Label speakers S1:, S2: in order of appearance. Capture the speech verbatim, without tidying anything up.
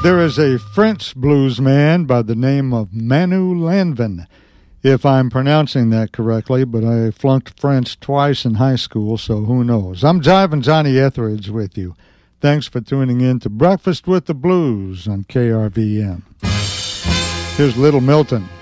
S1: There is a French blues man by the name of Manu Lanvin, if I'm pronouncing that correctly, but I flunked French twice in high school, so who knows. I'm Jiving Johnny Etheridge with you. Thanks for tuning in to Breakfast with the Blues on K R V M. Here's Little Milton.